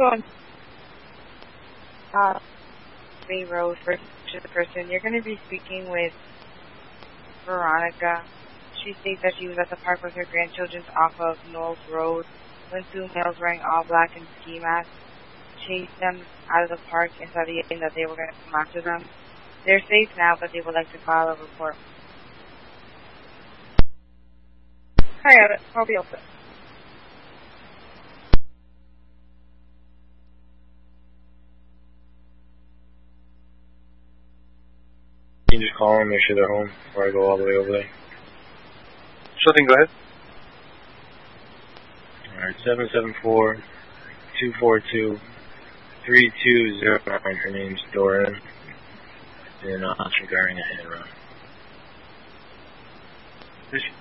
going Bay Road for the person. You're going to be speaking with Veronica. She states that she was at the park with her grandchildren off of Knowles Road when two males wearing all black and ski masks chased them out of the park and started yelling that they were going to come after them. They're safe now, but they would like to file a report. Hi, Abbott. I'll be open. You can just call them, make sure they're home before I go all the way over there. Sure thing, go ahead. Alright, 774-242-3209. Her name's Doran. And regarding a hit and run.